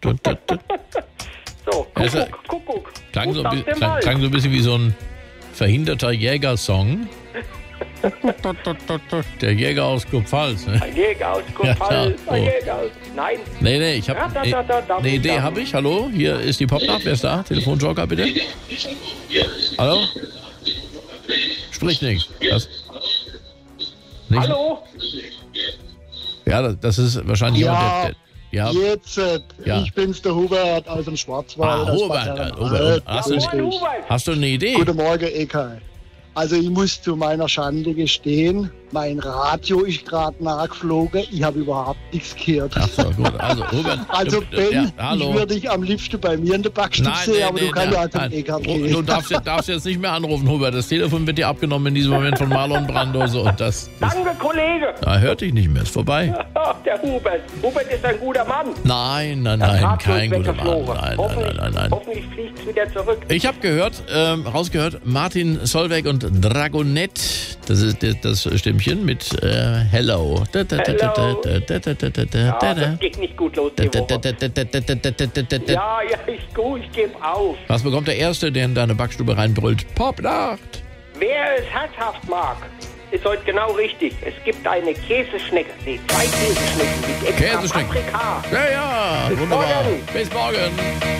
So, Kuckuck. Klang so ein bisschen wie so ein verhinderter Jägersong. Der Jäger aus Kurpfalz. Ne? Ein Jäger aus Kurpfalz, Ja, ein Jäger aus... Nein. Nee, ich habe eine Idee, habe ich. Hallo, hier ist die Popnacht. Wer ist da? Telefonjoker, bitte. Hallo? Sprich nichts. Nicht? Hallo? Ja, das ist wahrscheinlich jemand, der Jetzt, ich bin's, der Hubert aus dem Schwarzwald. Hubert. Hast du eine Idee? Guten Morgen, Eka. Also ich muss zu meiner Schande gestehen, mein Radio ist gerade nachgeflogen, ich habe überhaupt nichts gehört. Ach so, gut. Also, Hubert, Ben, hallo. ich würde dich am liebsten bei mir in der Backstube sehen, aber du kannst ja zum Eka gehen. Du darfst jetzt nicht mehr anrufen, Hubert. Das Telefon wird dir abgenommen in diesem Moment von Marlon Brando. So, und das Danke, Kollege. hört dich nicht mehr, ist vorbei. Der Hubert. Hubert ist ein guter Mann. Nein, kein guter Mann. Nein. Hoffentlich fliegt es wieder zurück. Ich habe rausgehört, Martin Solveig und Dragonette, das ist das Stimmchen mit Hello. Ja, das geht nicht gut los die Woche. Ja, ich gebe auf. Was bekommt der Erste, der in deine Backstube reinbrüllt? Popnacht! Wer es herzhaft mag, ist heute genau richtig. Es gibt eine Käseschnecke. Nee, 2 Käseschnecken mit extra Paprika. Ja, wunderbar. Bis morgen.